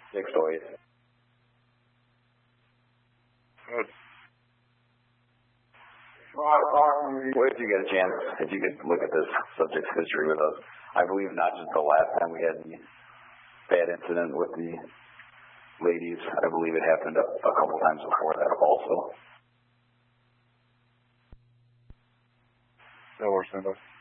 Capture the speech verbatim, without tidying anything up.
six oh eight. Good. Well, if you get a chance, if you could look at this subject's history with us, I believe not just the last time we had the bad incident with the ladies, I believe it happened a, a couple times before that also. That works,